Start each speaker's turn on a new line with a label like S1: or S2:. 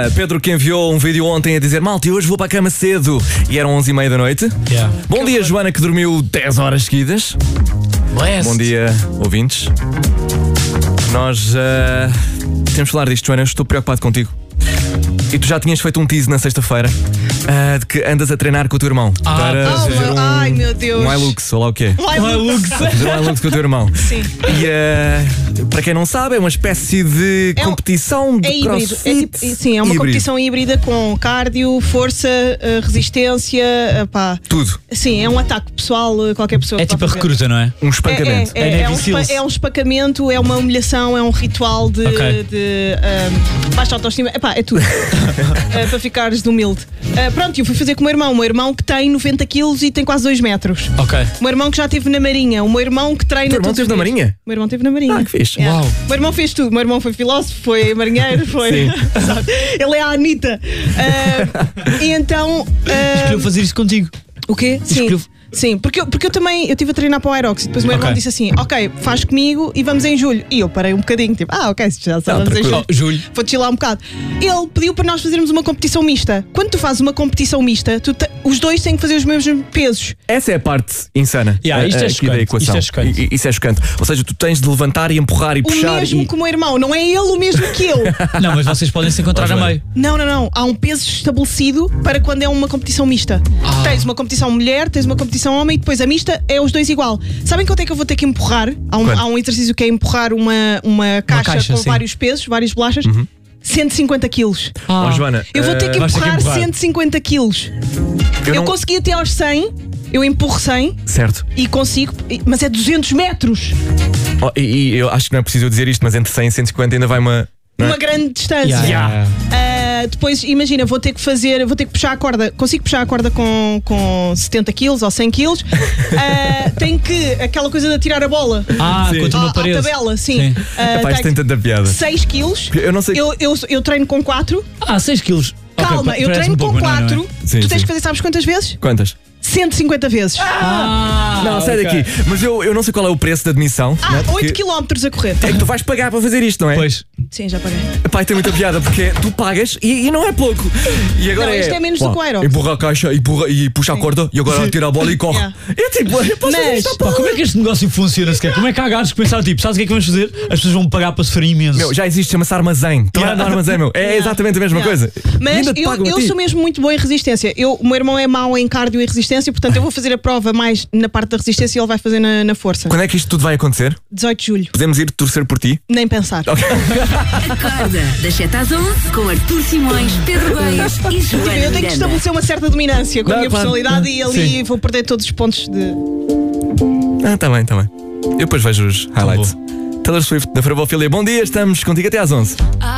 S1: Pedro, que enviou um vídeo ontem a dizer: malta, hoje vou para a cama cedo. E eram 11h30 da noite. Bom dia, Joana, que dormiu 10 horas seguidas. Bom dia, ouvintes. Nós temos de falar disto, Joana. Eu estou preocupado contigo. E tu já tinhas feito um tease na sexta-feira de que andas a treinar com o teu irmão para fazer
S2: ai meu Deus,
S1: um Hilux, ou lá o quê? Fazer um Hilux com o teu irmão.
S2: Sim.
S1: E para quem não sabe, é uma espécie de competição de
S2: híbrido.
S1: crossfit.
S2: Sim, é uma competição híbrida com cardio, força, resistência, pá.
S1: Tudo.
S2: Sim, é um ataque pessoal, qualquer pessoa.
S3: É tipo a recruta, não é?
S1: Um espancamento.
S2: É um espancamento, é uma humilhação, é um ritual de baixa autoestima. Epá, é tudo. Para ficares de humilde. Pronto, eu fui fazer com o meu irmão que tem 90 kg e tem quase 2 metros.
S3: Ok.
S2: O meu irmão que já esteve na Marinha, o meu irmão que treina.
S1: O teu irmão esteve na Marinha?
S2: O meu irmão esteve na Marinha.
S1: Que fixe.
S2: Yeah.
S3: Uau.
S2: O meu irmão fez tudo. O meu irmão foi filósofo, foi marinheiro, foi. Ele é a Anitta. E então.
S3: Escolheu fazer isso contigo.
S2: O quê? Sim. Sim, porque eu também estive a treinar para o Aerox e depois o meu irmão disse assim: ok, faz comigo e vamos em julho. E eu parei um bocadinho, tipo, ok, se já vamos em julho. Vou chilar um bocado. Ele pediu para nós fazermos uma competição mista. Quando tu fazes uma competição mista, os dois têm que fazer os mesmos pesos.
S1: Essa é a parte insana.
S3: Isto é chocante.
S1: Da equação. Isso é chocante. Ou seja, tu tens de levantar e empurrar e puxar.
S2: O mesmo que o meu irmão, não é ele o mesmo que eu.
S3: Não, mas vocês podem se encontrar a meio.
S2: Não. Há um peso estabelecido para quando é uma competição mista. Tens uma competição mulher, tens uma competição homem e depois a mista é os dois igual. Sabem quanto é que eu vou ter que empurrar? Há um exercício que é empurrar uma caixa com vários pesos, várias bolachas. 150 quilos.
S1: Joana,
S2: eu vou ter que empurrar 150 quilos. Eu consegui até aos 100. Eu empurro 100.
S1: Certo.
S2: E consigo, mas é 200 metros.
S1: E eu acho que não é preciso eu dizer isto, mas entre 100 e 150 ainda vai uma
S2: grande distância. Depois, imagina, vou ter que puxar a corda. Consigo puxar a corda com 70 kg ou 100 kg. Tenho que, aquela coisa de atirar a bola
S3: contra uma parede.
S2: À tabela, sim.
S1: Rapaz, tem tanta piada.
S2: 6 kg.
S1: Eu não sei.
S2: Eu treino com 4.
S3: 6 kg.
S2: Calma, eu treino com 4.
S3: Não é?
S1: Sim,
S2: tu tens que fazer, sabes quantas vezes?
S1: Quantas?
S2: 150 vezes.
S1: Não, sai daqui. Mas eu não sei qual é o preço da admissão.
S2: 8 km a correr.
S1: É que tu vais pagar para fazer isto, não é?
S3: Pois.
S2: Sim, já paguei.
S1: Pai, tem muita piada porque tu pagas e não é pouco. E agora
S2: não, isto é menos do que o Aerox.
S1: Empurra a caixa e puxa a corda e agora tira a bola e corre. É tipo,
S3: como é que este negócio funciona sequer? Como é que há gajos que pensaram tipo, sabes o que é que vamos fazer? As pessoas vão pagar para sofrer imenso.
S1: Meu, já existe, chama-se armazém. Trabalho no armazém, meu. É exatamente a mesma coisa.
S2: Mas eu sou mesmo muito boa em resistência. O meu irmão é mau em cardio e resistência, portanto eu vou fazer a prova mais na parte da resistência e ele vai fazer na força.
S1: Quando é que isto tudo vai acontecer?
S2: 18 de julho.
S1: Podemos ir torcer por ti?
S2: Nem pensar.
S4: Acorda, das 7 às 11, com Artur Simões, Pedro Reis e Joana
S2: Eu tenho que estabelecer uma certa dominância com a minha personalidade e ali vou perder todos os pontos de...
S1: Tá bem. Eu depois vejo os highlights. Taylor Swift, da Fravofilia. Bom dia, estamos contigo até às 11.